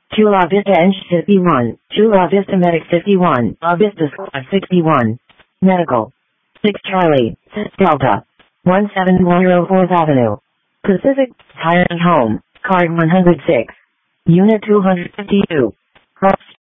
Chula Vista Eng 51, Chula Vista Medic 51, La Vista Squad 61. Medical. 6 Charlie, 6 Delta. 1710 4th Avenue. Pacific, Tire and Home, Card 106. Unit 252. Cross